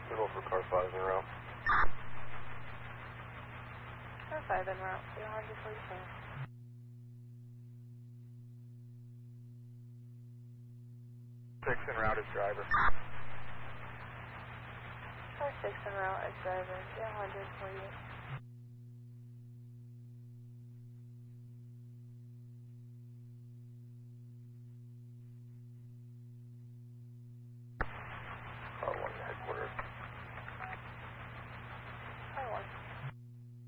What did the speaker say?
Middle for car 5 en route. Car 5 en route, 245. 6 en route as driver. Car 6 en route as driver, 248.